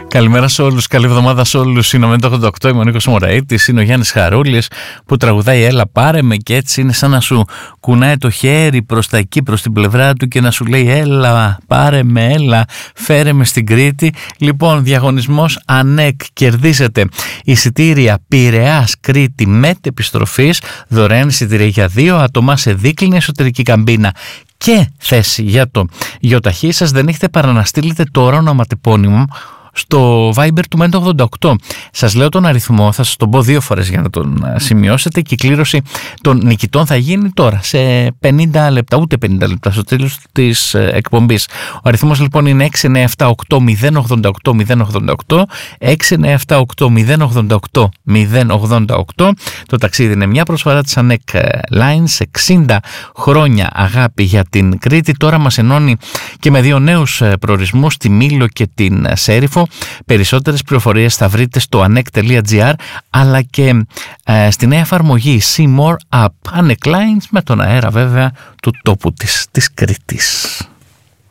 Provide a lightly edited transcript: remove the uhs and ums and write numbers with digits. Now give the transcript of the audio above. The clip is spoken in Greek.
Καλημέρα σε όλους, καλή εβδομάδα σε όλους. Είναι ο Μέντο 88, είμαι ο Νίκος Μωραΐτης, είναι ο Γιάννης Χαρούλης που τραγουδάει «Έλα πάρε με» και έτσι είναι σαν να σου κουνάει το χέρι προς τα εκεί, προς την πλευρά του και να σου λέει «Έλα πάρε με, έλα φέρε με στην Κρήτη». Λοιπόν, διαγωνισμός ΑΝΕΚ, κερδίζετε εισιτήρια Πειραιάς Κρήτη μετεπιστροφής, δωρεάν εισιτήρια για 2 άτομα σε δίκλινη εσωτερική καμπίνα και θέση για το γιοταχή σας. Δεν έχετε παρά να στείλετε τώρα ονοματεπώνυμο στο Viber του Μέντο 88. Σας λέω τον αριθμό, θα σας τον πω 2 φορές για να τον σημειώσετε και η κλήρωση των νικητών θα γίνει τώρα σε 50 λεπτά, ούτε 50 λεπτά στο τέλος της εκπομπής. Ο αριθμός λοιπόν είναι 6978 088 088, 6978 088 088. Το ταξίδι είναι μια προσφορά της ΑΝΕΚ Lines, 60 χρόνια αγάπη για την Κρήτη. Τώρα μας ενώνει και με 2 νέους προορισμούς, τη Μήλο και την Σέριφο. Περισσότερες πληροφορίες θα βρείτε στο anek.gr αλλά και στη νέα εφαρμογή See More App. ANEK Lines, με τον αέρα βέβαια του τόπου της Κρήτης.